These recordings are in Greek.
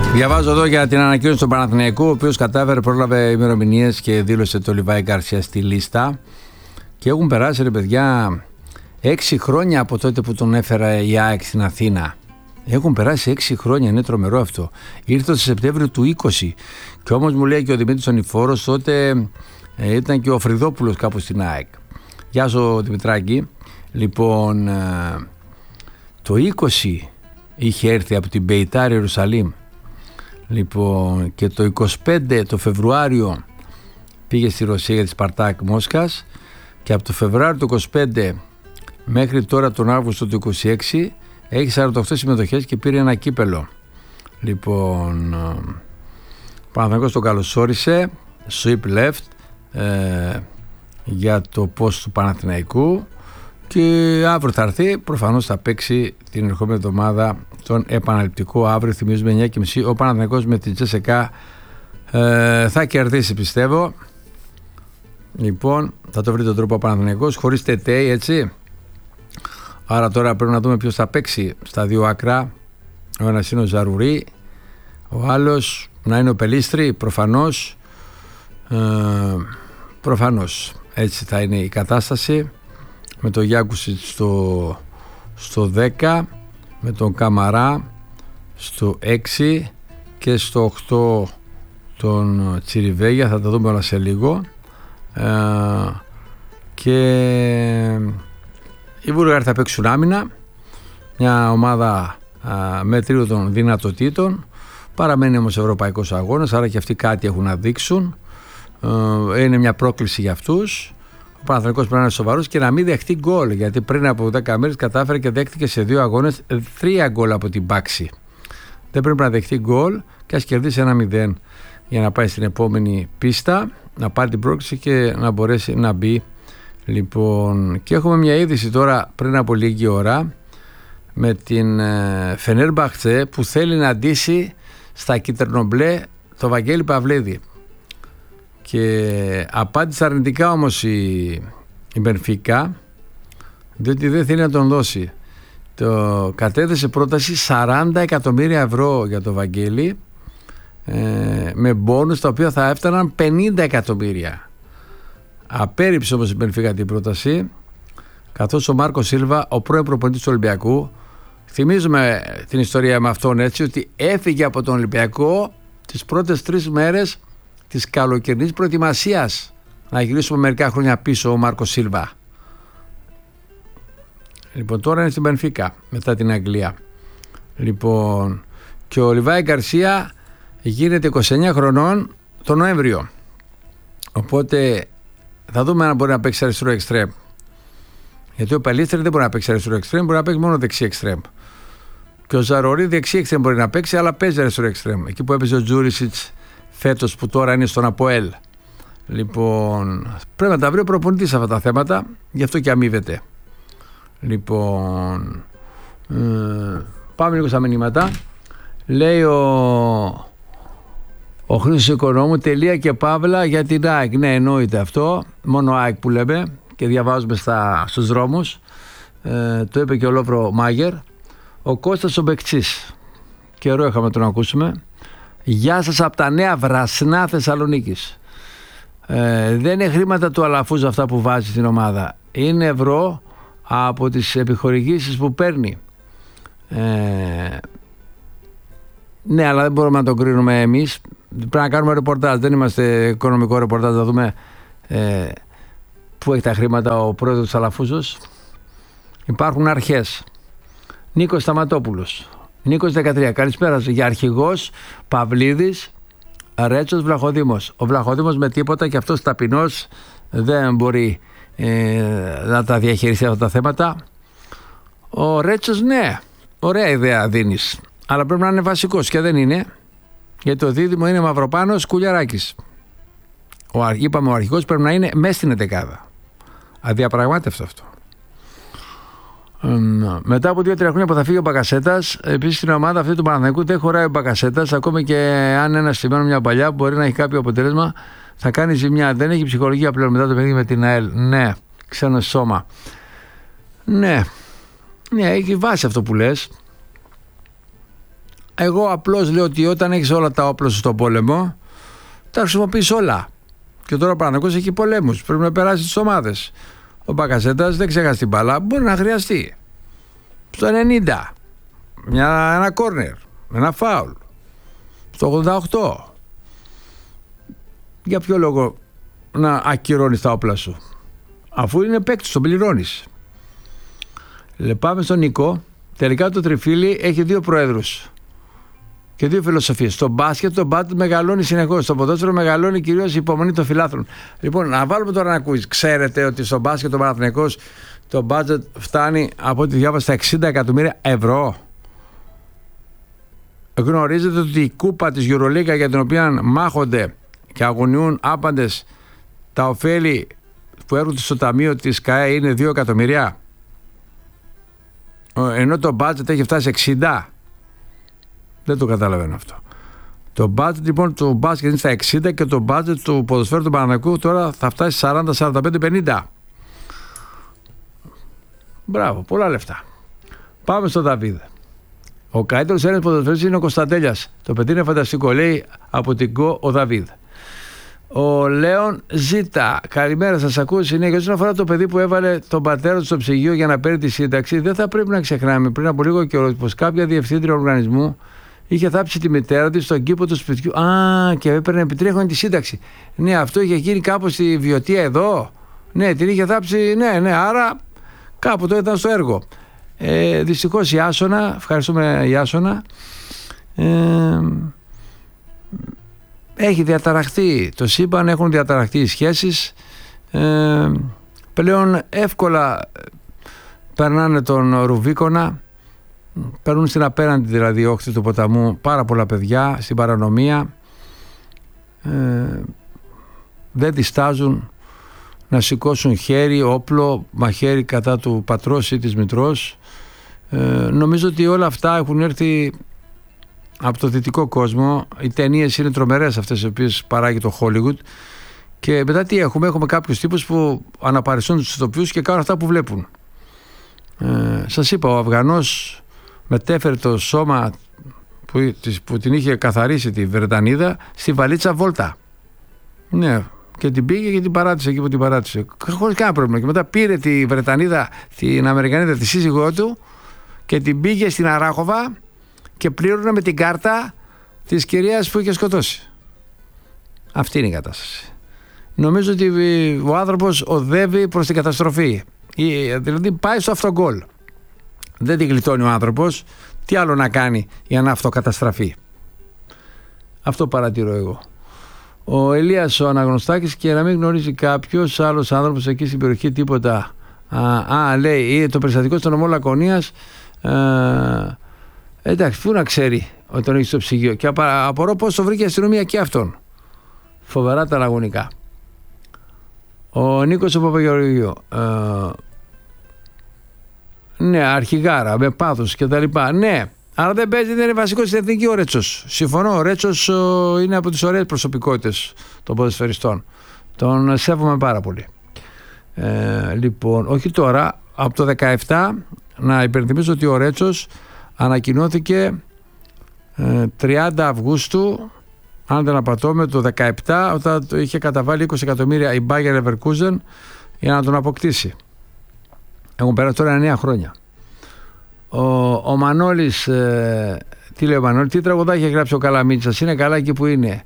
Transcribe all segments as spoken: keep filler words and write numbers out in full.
Διαβάζω εδώ για την ανακοίνωση του Παναθηναϊκού, ο οποίος κατάφερε, πρόλαβε ημερομηνίες και δήλωσε το Λιβάη Γκαρσία στη λίστα. Και έχουν περάσει, ρε παιδιά, έξι χρόνια από τότε που τον έφερα η ΑΕΚ στην Αθήνα. Έχουν περάσει έξι χρόνια, είναι τρομερό αυτό. Ήρθε το Σεπτέμβριο του είκοσι. Και όμως μου λέει και ο Δημήτρης ο Νηφόρος, τότε ε, ήταν και ο Φρυδόπουλος κάπου στην ΑΕΚ. Γεια σου, Δημητράκη. Λοιπόν, ε, το είκοσι είχε έρθει από την Μπεϊτάρ Ιερουσαλήμ. Λοιπόν, και το είκοσι πέντε το Φεβρουάριο πήγε στη Ρωσία για τη Σπαρτάκ Μόσχας, και από το Φεβρουάριο του είκοσι πέντε μέχρι τώρα τον Αύγουστο του είκοσι έξι έχει σαράντα οκτώ συμμετοχές και πήρε ένα κύπελο. Λοιπόν, ο Παναθηναϊκός τον καλωσόρισε, sweep left, ε, για το post του Παναθηναϊκού, και αύριο θα έρθει, προφανώς θα παίξει την ερχόμενη εβδομάδα τον επαναληπτικό. Αύριο, θυμίζουμε, εννιά και μισή, ο Παναθηναϊκός με την Τζέσσεκα ε, θα κερδίσει, πιστεύω. Λοιπόν, θα το βρει τον τρόπο ο Παναθηναϊκός, χωρίς τετέι, έτσι. Άρα τώρα πρέπει να δούμε ποιος θα παίξει στα δύο άκρα. Ο ένας είναι ο Ζαρουρί, ο άλλος να είναι ο Πελίστρη, προφανώς. Ε, προφανώς έτσι θα είναι η κατάσταση, με τον Γιάκουσιτ στο, στο δέκα, με τον Καμαρά στο έξι και στο οκτώ τον Τσιριβέγια. Θα τα δούμε όλα σε λίγο. Ε, και οι Βούλγαροι θα παίξουν άμυνα, μια ομάδα α, μετρίωτων δυνατοτήτων. Παραμένει όμως ευρωπαϊκός αγώνας, άρα και αυτοί κάτι έχουν να δείξουν. Ε, είναι μια πρόκληση για αυτούς. Ο Παναθηναϊκός πρέπει να είναι σοβαρός και να μην δεχτεί γκολ, γιατί πριν από δέκα μέρες κατάφερε και δέχτηκε σε δύο αγώνες τρία γκολ από την Πάξη. Δεν πρέπει να δεχτεί γκολ και ας κερδίσει ένα μηδέν για να πάει στην επόμενη πίστα, να πάρει την πρόκληση και να μπορέσει να μπει. Λοιπόν, και έχουμε μια είδηση τώρα πριν από λίγη ώρα με την Φενέρμπαχτσε που θέλει να ντύσει στα κίτρινο-μπλε το Βαγγέλη Παυλίδη. Και απάντησε αρνητικά όμως η, η Μπενφίκα, διότι δεν θέλει να τον δώσει. Το κατέθεσε πρόταση σαράντα εκατομμύρια ευρώ για το Βαγγέλη, ε, με μπόνους τα οποία θα έφταναν πενήντα εκατομμύρια. Απέρριψε όμως η Μπενφίκα την πρόταση, καθώς ο Μάρκο Σίλβα, ο πρώην προπονητής του Ολυμπιακού, θυμίζουμε την ιστορία με αυτόν, έτσι, ότι έφυγε από τον Ολυμπιακό τις πρώτες τρεις μέρες της καλοκαιρινής προετοιμασίας. Να γυρίσουμε μερικά χρόνια πίσω ο Μάρκο Σίλβα. Λοιπόν, τώρα είναι στην Μπενφίκα μετά την Αγγλία. Λοιπόν, και ο Λιβάη Γκαρσία γίνεται είκοσι εννιά χρονών τον Νοέμβριο. Οπότε θα δούμε αν μπορεί να παίξει αριστερό εξτρέμ. Γιατί ο Πελίστρη δεν μπορεί να παίξει αριστερό εξτρέμ, μπορεί να παίξει μόνο δεξί εξτρέμ. Και ο Ζαρορί δεξί εξτρέμ μπορεί να παίξει, αλλά παίζει αριστερό εξτρέμ. Εκεί που έπαιζε ο Τζούρισιτς φέτος, που τώρα είναι στον ΑΠΟΕΛ. Λοιπόν, πρέπει να τα βρει ο προπονητής αυτά τα θέματα, γι' αυτό και αμείβεται. Λοιπόν, ε, πάμε λίγο στα μηνύματα. Λέει ο, ο Χρήστος Οικονόμου, τελεία και παύλα για την ΑΕΚ. Ναι, εννοείται αυτό, μόνο ΑΕΚ που λέμε και διαβάζουμε στα, στους δρόμους. Ε, το είπε και ο Λόβρο Μάγερ. Ο Κώστας ο Μπεκτσής, καιρό είχαμε να τον ακούσουμε. Γεια σας από τα Νέα Βρασνά Θεσσαλονίκης. Ε, δεν είναι χρήματα του Αλαφούζ αυτά που βάζει στην ομάδα. Είναι ευρώ από τις επιχορηγήσεις που παίρνει. Ε, ναι, αλλά δεν μπορούμε να το κρίνουμε εμείς. Πρέπει να κάνουμε ρεπορτάζ. Δεν είμαστε οικονομικό ρεπορτάζ να δούμε ε, πού έχει τα χρήματα ο πρόεδρος του Αλαφούζος. Υπάρχουν αρχές. Νίκος Σταματόπουλος. Νίκος δεκατρία. Καλησπέρα για αρχηγός Παυλίδης, Ρέτσος, Βλαχοδήμος. Ο Βλαχοδήμος με τίποτα, και αυτός ταπεινός δεν μπορεί ε, να τα διαχειριστεί αυτά τα θέματα. Ο Ρέτσος, ναι, ωραία ιδέα δίνεις, αλλά πρέπει να είναι βασικός και δεν είναι, γιατί το δίδυμο είναι Μαυροπάνος Κουλιαράκης. Ο, είπαμε ο αρχηγός πρέπει να είναι μέσα στην εντεκάδα. Αδιαπραγμάτευτο αυτό. Um, μετά από δύο τρία χρόνια που θα φύγει ο Μπακασέτας, επίσης στην ομάδα αυτή του Παναθηναϊκού δεν χωράει ο Μπακασέτας. Ακόμη και αν ένα στημένο μια παλιά που μπορεί να έχει κάποιο αποτέλεσμα, θα κάνει ζημιά. Δεν έχει ψυχολογία πλέον μετά το παιχνίδι με την ΑΕΛ. Ναι, ξένο σώμα. Ναι, ναι, έχει βάση αυτό που λες. Εγώ απλώς λέω ότι όταν έχεις όλα τα όπλα σου στον πόλεμο, τα χρησιμοποιείς όλα. Και τώρα ο Παναθηναϊκός έχει πολέμους. Πρέπει να περάσει τις ομάδες. Ο Μπακασέτας δεν ξέχασε την μπάλα. Μπορεί να χρειαστεί. Στο ενενήντα. Μια, ένα κόρνερ. Ένα φάουλ. Στο ογδόντα οκτώ. Για ποιο λόγο να ακυρώνεις τα όπλα σου? Αφού είναι παίκτης, τον πληρώνεις. Πάμε στον Νίκο. Τελικά το τριφύλι έχει δύο προέδρους και δύο φιλοσοφίες. Στο μπάσκετ το μπάσκετ μεγαλώνει συνεχώς. Στο ποδόσφαιρο μεγαλώνει κυρίως η υπομονή των φιλάθλων. Λοιπόν, να βάλουμε τώρα να ακούεις. Ξέρετε ότι στο μπάσκετ το Παναθηναϊκός το μπάτζετ φτάνει, από ό,τι διάβασα, στα εξήντα εκατομμύρια ευρώ. Γνωρίζετε ότι η κούπα της EuroLeague, για την οποία μάχονται και αγωνιούν άπαντες, τα ωφέλη που έρχονται στο ταμείο της ΚΑΕ είναι δύο εκατομμύρια. Ενώ το budget έχει φτάσει εξήντα. Δεν το καταλαβαίνω αυτό. Το budget λοιπόν του μπάσκετ είναι στα εξήντα και το budget του ποδοσφαίρου του Παναθηναϊκού τώρα θα φτάσει σαράντα, σαράντα πέντε, πενήντα. Μπράβο, πολλά λεφτά. Πάμε στο Δαβίδ. Ο καλύτερος Έλληνας ποδοσφαιριστής είναι ο Κωνσταντέλιας. Το παιδί είναι φανταστικό, λέει από την ΚΟ ο Δαβίδ. Ο Λέων Ζήτα. Καλημέρα, σας ακούω συνέχεια. Όσον αφορά το παιδί που έβαλε τον πατέρα του στο ψυγείο για να παίρνει τη σύνταξη, δεν θα πρέπει να ξεχνάμε πριν από λίγο καιρό πως κάποια διευθύντρια οργανισμού είχε θάψει τη μητέρα της στον κήπο του σπιτιού. Α, και έπαιρνε επιτρέχον τη σύνταξη. Ναι, αυτό είχε γίνει κάπως στη Βιωτία εδώ. Ναι, την είχε θάψει. Ναι, ναι, άρα κάπου το ήταν στο έργο. Ε, δυστυχώς η Άσονα, ευχαριστούμε η Άσονα, ε, έχει διαταραχθεί το σύμπαν, έχουν διαταραχθεί οι σχέσεις, ε, πλέον εύκολα περνάνε τον Ρουβίκονα, περνούν στην απέναντι δηλαδή όχθη του ποταμού πάρα πολλά παιδιά στην παρανομία, ε, δεν διστάζουν να σηκώσουν χέρι, όπλο, μαχαίρι κατά του πατρός ή της μητρός. Ε, νομίζω ότι όλα αυτά έχουν έρθει από το δυτικό κόσμο. Οι ταινίες είναι τρομερές αυτές οι οποίες παράγει το Hollywood. Και μετά τι έχουμε, έχουμε κάποιους τύπους που αναπαριστούν τους ηθοποιούς και κάνουν αυτά που βλέπουν. Ε, σας είπα, ο Αφγανός μετέφερε το σώμα που, που την είχε καθαρίσει τη Βρετανίδα στη βαλίτσα βόλτα. Ναι, και την πήγε και την παράτησε εκεί που την παράτησε. Χωρίς κανένα πρόβλημα. Και μετά πήρε τη Βρετανίδα, την Αμερικανίδα, τη σύζυγό του και την πήγε στην Αράχοβα και πλήρωνε με την κάρτα της κυρίας που είχε σκοτώσει. Αυτή είναι η κατάσταση. Νομίζω ότι ο άνθρωπος οδεύει προς την καταστροφή. Δηλαδή πάει στο αυτογκόλ. Δεν την γλιτώνει ο άνθρωπος. Τι άλλο να κάνει για να αυτοκαταστραφεί? Αυτό παρατηρώ εγώ. Ο Ελίας ο Αναγνωστάκης, και να μην γνωρίζει κάποιος άλλος άνθρωπος εκεί στην περιοχή τίποτα. Α, α λέει, το περιστατικό στον νομό Λακωνίας. Ε, εντάξει, πού να ξέρει ότι τον έχει στο ψυγείο? Και απορώ πώς το βρήκε η αστυνομία και αυτόν. Φοβερά τα λαγωνικά. Ο Νίκος ο Παπαγεωργίου. Ε, ναι, αρχηγάρα, με πάθος και τα λοιπά. Ναι, αλλά δεν παίζει, δεν είναι βασικός στην εθνική ο Ρέτσος. Συμφωνώ, ο Ρέτσος είναι από τις ωραίες προσωπικότητες των ποδοσφαιριστών. Τον σέβομαι πάρα πολύ. Ε, λοιπόν, όχι τώρα, από το δεκαεπτά, να υπενθυμίσω ότι ο Ρέτσος ανακοινώθηκε ε, τριάντα Αυγούστου, αν δεν απατώμε, το δεκαεπτά, όταν είχε καταβάλει είκοσι εκατομμύρια η Bayer Leverkusen για να τον αποκτήσει. Έχουν περάσει τώρα εννέα χρόνια. Ο, ο Μανώλης, ε, τι λέει ο Μανώλης, τι τραγουδάκι έχει γράψει ο Καλαμίτσας? Είναι καλά εκεί που είναι.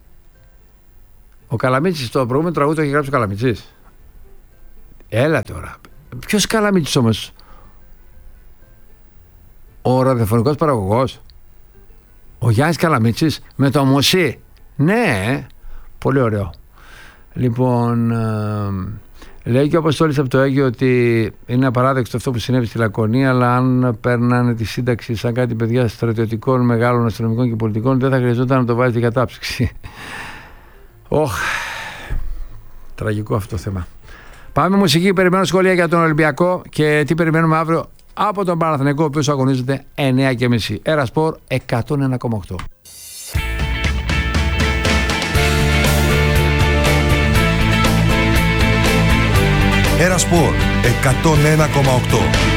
Ο Καλαμίτσης, το προηγούμενο τραγούδι το έχει γράψει ο Καλαμίτσης? Έλα τώρα. Ποιος Καλαμίτσης όμως? Ο ραδιοφωνικός παραγωγός, ο Γιάννης Καλαμίτσης με το Μωσί. Ναι, πολύ ωραίο. Λοιπόν, ε, λέει και ο Αποστόλης από το Αίγυο ότι είναι απαράδεκτο αυτό που συνέβη στη Λακωνία, αλλά αν παίρνανε τη σύνταξη σαν κάτι παιδιά στρατιωτικών, μεγάλων αστυνομικών και πολιτικών, δεν θα χρειαζόταν να το βάζει την κατάψυξη. Όχ, τραγικό αυτό το θέμα. Πάμε μουσική, περιμένω σχόλια για τον Ολυμπιακό και τι περιμένουμε αύριο από τον Παναθηναϊκό, ο οποίος αγωνίζεται εννιά και μισή. Ερασπορ εκατόν ένα κόμμα οκτώ. Ερασπορ εκατόν ένα κόμμα οκτώ.